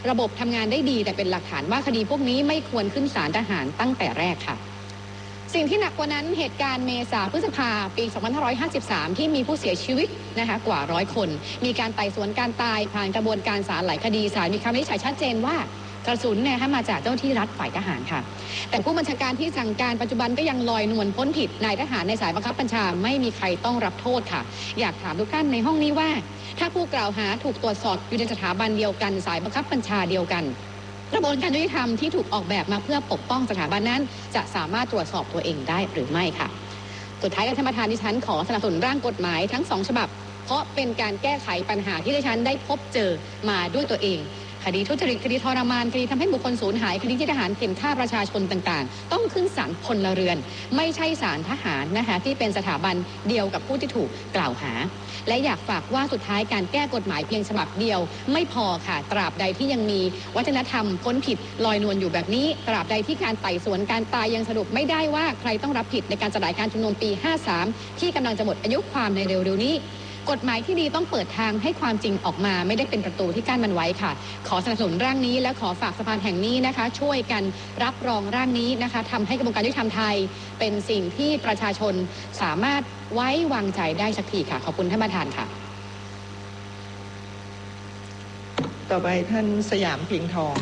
ระบบทำงานได้ดีแต่เป็นหลักฐานว่าคดีพวกนี้ไม่ควรขึ้นศาลทหารตั้งแต่แรกค่ะสิ่งที่หนักกว่านั้นเหตุการณ์เมษาพฤษภาปี2553ที่มีผู้เสียชีวิตนะคะกว่า100 คนมีการไต่สวนการตายผ่านกระบวนการศาลหลายคดีศาลมีคำวินิจฉัยชัดเจนว่ากระสุนเนี่ยมาจากเจ้าที่รัฐฝ่ายทหารค่ะแต่ผู้บัญชาการที่สั่งการปัจจุบันก็ยังลอยนวลพ้นผิดนายทหารในสายบังคับบัญชาไม่มีใครต้องรับโทษค่ะอยากถามทุกท่านในห้องนี้ว่าถ้าผู้กล่าวหาถูกตรวจสอบอยู่ในสถาบันเดียวกันสายบังคับบัญชาเดียวกันกระบวนการยุติธรรมที่ถูกออกแบบมาเพื่อปกป้องสถาบันนั้นจะสามารถตรวจสอบตัวเองได้หรือไม่ค่ะสุดท้ายท่านประธานดิฉันขอสนับสนุนร่างกฎหมายทั้ง2 ฉบับเพราะเป็นการแก้ไขปัญหาที่ดิฉันได้พบเจอมาด้วยตัวเองคดีทุจริตคดีทรมานคดีทำให้บุคคลสูญหายคดีที่ทหารเข็นฆ่าประชาชนต่างๆต้องขึ้นศาลพลเรือนไม่ใช่ศาลทหารนะคะที่เป็นสถาบันเดียวกับผู้ที่ถูกกล่าวหาและอยากฝากว่าสุดท้ายการแก้กฎหมายเพียงฉบับเดียวไม่พอค่ะตราบใดที่ยังมีวัฒนธรรมพ้นผิดลอยนวลอยู่แบบนี้ตราบใดที่การไต่สวนการตายยังสรุปไม่ได้ว่าใครต้องรับผิดในการสลายการชุมนุมปี53ที่กำลังจะหมดอายุความในเร็วๆนี้กฎหมายที่ดีต้องเปิดทางให้ความจริงออกมาไม่ได้เป็นประตูที่กั้นมันไว้ค่ะขอสนับสนุนร่างนี้และขอฝากสภาแห่งนี้นะคะช่วยกันรับรองร่างนี้นะคะทำให้กระบวนการยุติธรรมไทยเป็นสิ่งที่ประชาชนสามารถไว้วางใจได้สักทีค่ะขอบคุณท่านประธานค่ะต่อไปท่านสยามเพียงทอง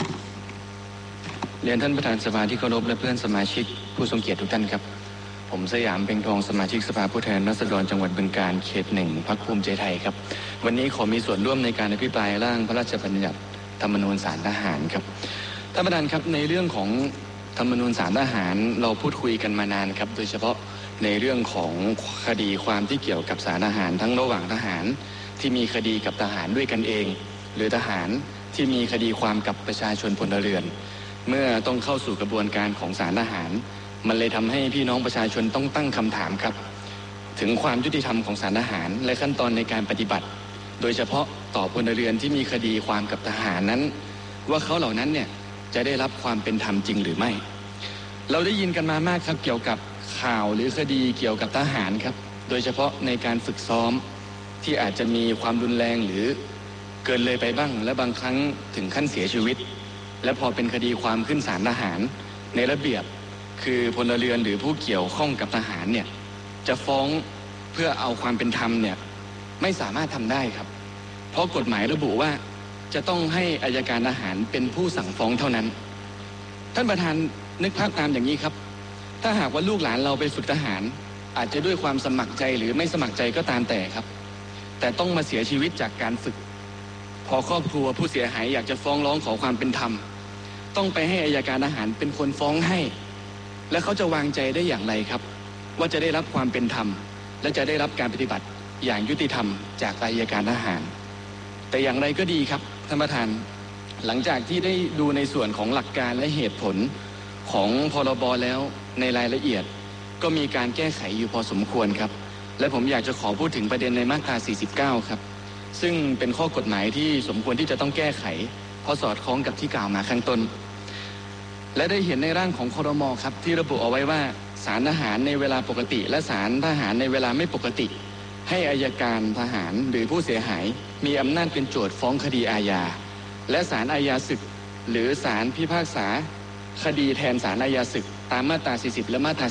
เรียนท่านประธานสภาที่เคารพและเพื่อนสมาชิกผู้ทรงเกียรติทุกท่านครับผมสยามเพ็งทองสมาชิกสภาผู้แทนราษฎรจังหวัดบึงกาฬเขต 1พรรคภูมิใจไทยครับวันนี้ขอมีส่วนร่วมในการอภิปรายร่างพระราชบัญญัติธรรมนูญศาลทหารครับท่านประธานครับในเรื่องของธรรมนูญศาลทหารเราพูดคุยกันมานานครับโดยเฉพาะในเรื่องของคดีความที่เกี่ยวกับศาลทหารทั้งระหว่างทหารที่มีคดีกับทหารด้วยกันเองหรือทหารที่มีคดีความกับประชาชนพลเรือนเมื่อต้องเข้าสู่กระบวนการของศาลทหารมันเลยทำให้พี่น้องประชาชนต้องตั้งคำถามครับถึงความยุติธรรมของศาลทหารและขั้นตอนในการปฏิบัติโดยเฉพาะต่อพลเรือนที่มีคดีความกับทหารนั้นว่าเขาเหล่านั้นเนี่ยจะได้รับความเป็นธรรมจริงหรือไม่เราได้ยินกันมามากครับเกี่ยวกับข่าวหรือคดีเกี่ยวกับทหารครับโดยเฉพาะในการฝึกซ้อมที่อาจจะมีความรุนแรงหรือเกินเลยไปบ้างและบางครั้งถึงขั้นเสียชีวิตและพอเป็นคดีความขึ้นศาลทหารในระเบียบคือพลเรือนหรือผู้เกี่ยวข้องกับทหารเนี่ยจะฟ้องเพื่อเอาความเป็นธรรมเนี่ยไม่สามารถทำได้ครับเพราะกฎหมายระบุว่าจะต้องให้อัยการทหารเป็นผู้สั่งฟ้องเท่านั้นท่านประธานนึกภาพตามอย่างนี้ครับถ้าหากว่าลูกหลานเราไปฝึกทหารอาจจะด้วยความสมัครใจหรือไม่สมัครใจก็ตามแต่ครับแต่ต้องมาเสียชีวิตจากการฝึกพอครอบครัวผู้เสียหายอยากจะฟ้องร้องขอความเป็นธรรมต้องไปให้อัยการทหารเป็นคนฟ้องให้และเขาจะวางใจได้อย่างไรครับว่าจะได้รับความเป็นธรรมและจะได้รับการปฏิบัติอย่างยุติธรรมจากอัยการทหารแต่อย่างไรก็ดีครับท่านประธานหลังจากที่ได้ดูในส่วนของหลักการและเหตุผลของพรบแล้วในรายละเอียดก็มีการแก้ไขอยู่พอสมควรครับและผมอยากจะขอพูดถึงประเด็นในมาตรา49ครับซึ่งเป็นข้อกฎหมายที่สมควรที่จะต้องแก้ไขเพราะสอดคล้องกับที่กล่าวมาข้างต้นและได้เห็นในร่างของครม.ครับที่ระบุเอาไว้ว่าศาลทหารในเวลาปกติและศาลทหารในเวลาไม่ปกติให้อัยการทหารหรือผู้เสียหายมีอำนาจเป็นโจทก์ฟ้องคดีอาญาและศาลอาญาศึกหรือศาลพิพากษาคดีแทนศาลอาญาศึกตามมาตรา40และมาตรา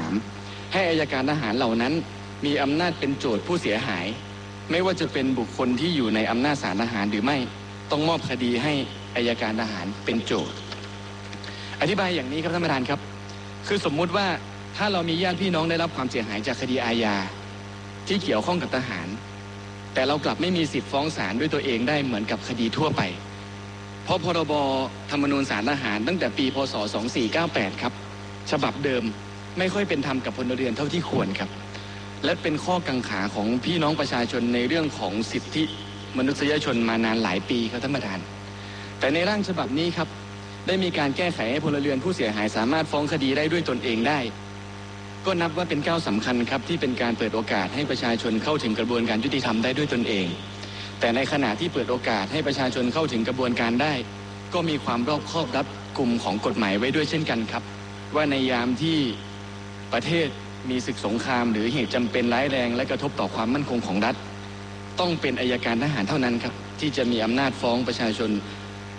43ให้อัยการทหารเหล่านั้นมีอำนาจเป็นโจทก์ผู้เสียหายไม่ว่าจะเป็นบุคคลที่อยู่ในอำนาจศาลทหารหรือไม่ต้องมอบคดีให้อัยการทหารเป็นโจทก์อธิบายอย่างนี้ครับท่านประธานครับคือสมมุติว่าถ้าเรามีญาติพี่น้องได้รับความเสียหายจากคดีอาญาที่เกี่ยวข้องกับทหารแต่เรากลับไม่มีสิทธิ์ฟ้องศาลด้วยตัวเองได้เหมือนกับคดีทั่วไปเพราะพรบธรรมนูญศาลทหารตั้งแต่ปีพ.ศ. 2498ครับฉบับเดิมไม่ค่อยเป็นธรรมกับพลเรือนเท่าที่ควรครับและเป็นข้อกังขาของพี่น้องประชาชนในเรื่องของสิทธิมนุษยชนมานานหลายปีครับท่านประธานแต่ในร่างฉบับนี้ครับได้มีการแก้ไขให้พลเรือนผู้เสียหายสามารถฟ้องคดีได้ด้วยตนเองได้ก็นับว่าเป็นก้าวสำคัญครับที่เป็นการเปิดโอกาสให้ประชาชนเข้าถึงกระบวนการยุติธรรมได้ด้วยตนเองแต่ในขณะที่เปิดโอกาสให้ประชาชนเข้าถึงกระบวนการได้ก็มีความรอบคอบรัดกุมของกฎหมายไว้ด้วยเช่นกันครับว่าในยามที่ประเทศมีศึกสงครามหรือเหตุจำเป็นร้ายแรงและกระทบต่อความมั่นคงของรัฐต้องเป็นอัยการทหารเท่านั้นครับที่จะมีอำนาจฟ้องประชาชน